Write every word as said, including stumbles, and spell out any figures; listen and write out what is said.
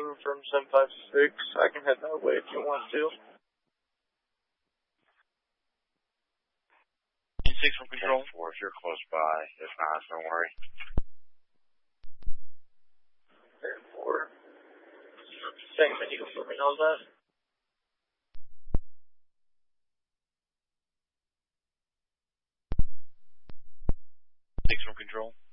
fifteen from seven five six. I can head that way if you want to. six from control. four, if you're close by. If not, don't worry. four. Thanks, I need to let me know that. six from control.